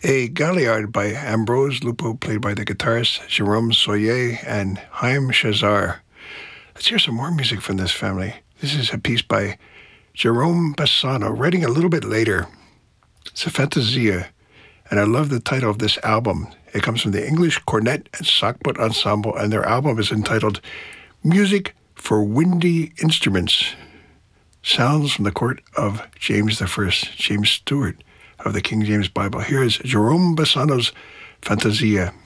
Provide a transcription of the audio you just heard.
A Galliard by Ambrose Lupo, played by the guitarists Jérôme Soyer and Haim Chazar. Let's hear some more music from this family. This is a piece by Jerome Bassano, writing a little bit later. It's a Fantasia, and I love the title of this album. It comes from the English Cornet and Sackbut Ensemble, and their album is entitled Music for Windy Instruments. Sounds from the court of James I, James Stewart of the King James Bible. Here is Jerome Bassano's Fantasia.